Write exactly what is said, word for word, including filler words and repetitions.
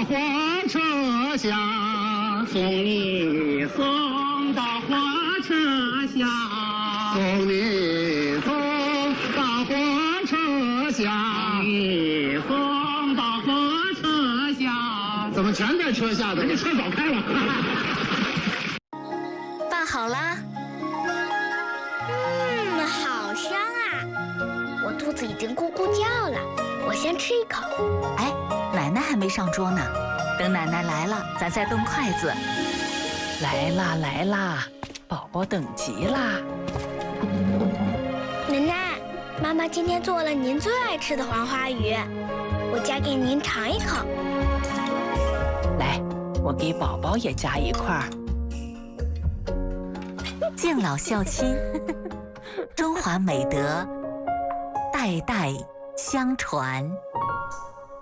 火车下， 送你送到火车下， 送你送到火车下， 你送到火车下。 怎么全在车下的？这车早开了。 拌好啦。 嗯，好香啊！我肚子已经咕咕叫了，我先吃一口。 哎，奶奶还没上桌呢，等奶奶来了，咱再动筷子。 来啦来啦，宝宝等急啦！ 奶奶，妈妈今天做了您最爱吃的黄花鱼，我夹给您尝一口。 来，我给宝宝也夹一块儿。 敬老孝亲，中华美德代代相传。